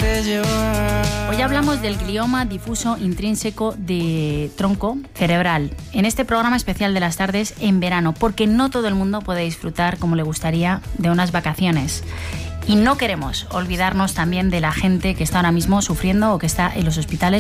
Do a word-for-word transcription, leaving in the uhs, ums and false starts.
dejes llevar. Hoy hablamos del glioma difuso intrínseco de tronco cerebral en este programa especial de las tardes en verano, porque no todo el mundo puede disfrutar como le gustaría de unas vacaciones. Y no queremos olvidarnos también de la gente que está ahora mismo sufriendo o que está en los hospitales